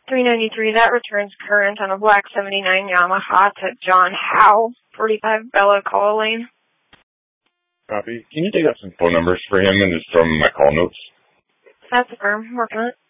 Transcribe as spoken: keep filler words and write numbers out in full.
three ninety-three, that returns current on a black seventy-nine Yamaha to John Howe, forty-five Bella Call Lane. Copy. Can you take up some phone numbers for him and just throw them in my call notes? That's the firm. Working on it.